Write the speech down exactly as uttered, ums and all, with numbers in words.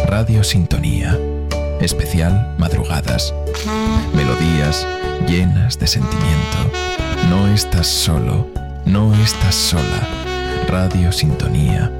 Radio Sintonía. Especial madrugadas. Melodías llenas de sentimiento. No estás solo, no estás sola. Radio Sintonía.